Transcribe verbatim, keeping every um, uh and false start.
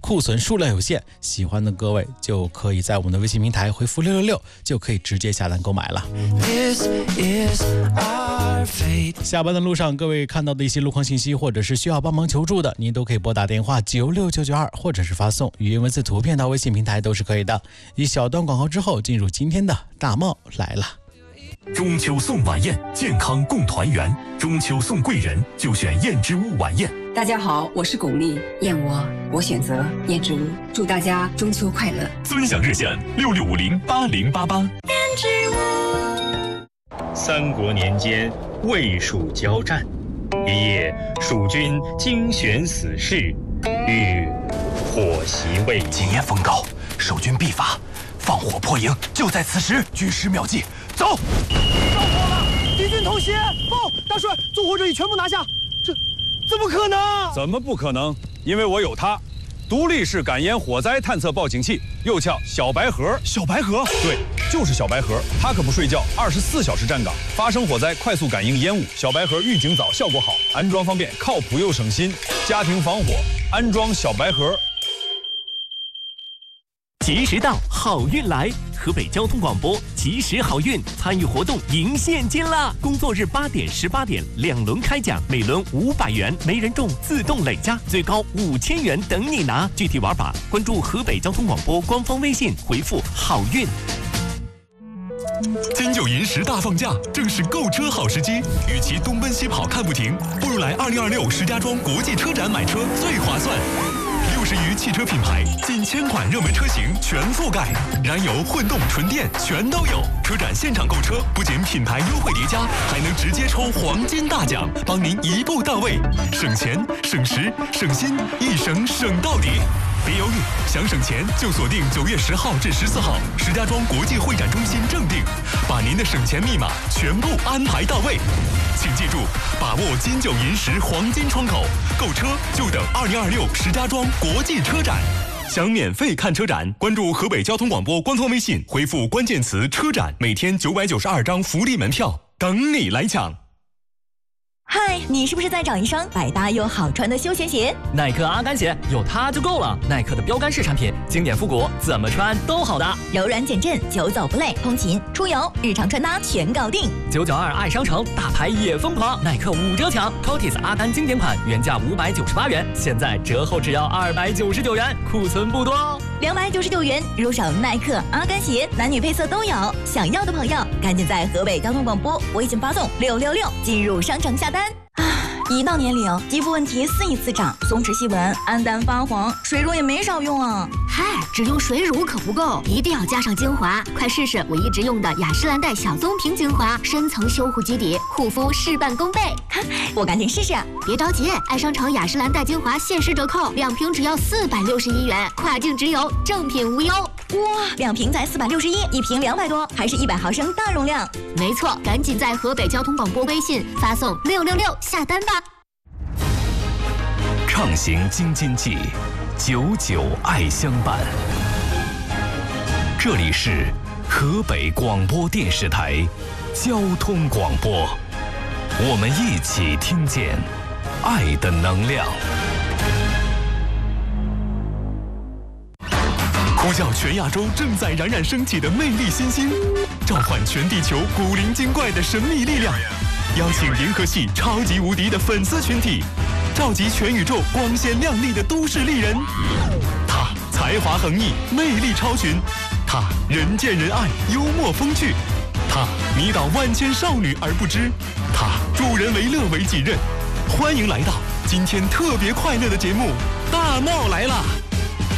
库存数量有限，喜欢的各位就可以在我们的微信平台回复六六六，就可以直接下单购买了。下班的路上，各位看到的一些路况信息或者是需要帮忙求助的，您都可以拨打电话九六九九二，或者是发送语音文字图片到微信平台都是可以的。一小段广告之后，进入今天的大帽来了。 中秋送晚宴，健康共团圆。中秋送贵人，就选燕之屋晚宴。 大家好，我是巩俐，燕窝我选择燕之屋，祝大家中秋快乐。 尊享热线六六五零八零八八。燕之屋。三国年间，魏蜀交战，一夜，蜀军惊选死士，欲火袭魏。 今夜风高，守军必伐，放火破营，就在此时。军师妙计，走！ 着火了，敌军偷袭！报，大帅，纵火者已全部拿下。这怎么可能？ 怎么不可能？因为我有它，独立式感烟火灾探测报警器，又叫小白盒。 小白盒？ 对，就是小白盒。它可不睡觉，二十四小时站岗，发生火灾快速感应烟雾。小白盒预警早，效果好，安装方便，靠谱又省心。家庭防火，安装小白盒。 及时到，好运来！河北交通广播及时好运参与活动赢现金啦！工作日八点、十八点两轮开奖，每轮五百元，没人中自动累加，最高五千元等你拿。具体玩法关注河北交通广播官方微信，回复好运。 金九银十大放假，正是购车好时机。与其东奔西跑看不停，不如来二零二六石家庄国际车展买车最划算。六十余汽车品牌，近千款热门车型全覆盖，燃油、混动、纯电全都有。车展现场购车，不仅品牌优惠叠加，还能直接抽黄金大奖，帮您一步到位，省钱、省时、省心，一省省到底。别犹豫，想省钱就锁定九月十号至十四号石家庄国际会展中心正定，把您的省钱密码全部安排到位。请记住，把握金九银十黄金窗口，购车就等二零二六石家庄国际车展。想免费看车展，关注河北交通广播官方微信，回复关键词“车展”，每天九百九十二张福利门票等你来抢。 嗨，你是不是在找一双百搭又好穿的休闲鞋？ 耐克阿甘鞋有它就够了。耐克的标杆式产品，经典复古，怎么穿都好搭， 柔软减震，久走不累，通勤、出游、日常穿搭全搞定。 九九二爱商城，大牌也疯狂，耐克五折抢 ，Cotis 阿甘经典款原价五百九十八元，现在折后只要二百九十九元，库存不多哦。 两百九十九元入手耐克阿甘鞋，男女配色都有。想要的朋友，赶紧在河北交通广播微信发送六六六进入商城下单。一到年龄，肌肤问题肆意滋长，松弛细纹、暗淡发黄，水乳也没少用啊。 嗨，只用水乳可不够，一定要加上精华。快试试我一直用的雅诗兰黛小棕瓶精华，深层修护基底，护肤事半功倍。 我赶紧试试。 别着急，爱商城雅诗兰黛精华限时折扣，两瓶只要四百六十一元，跨境直邮，正品无忧。 哇，两瓶才四百六十一，一瓶两百多，还是一百毫升大容量。 没错，赶紧在河北交通广播微信发送六六六下单吧。 畅行京津冀，久久爱相伴。这里是河北广播电视台交通广播，我们一起听见爱的能量。呼叫全亚洲正在冉冉升起的魅力新星，召唤全地球古灵精怪的神秘力量，邀请银河系超级无敌的粉丝群体，召集全宇宙光鲜亮丽的都市丽人。他才华横溢，魅力超群；他人见人爱，幽默风趣；他迷倒万千少女而不知；他助人为乐为己任。欢迎来到今天特别快乐的节目《大帽来了》。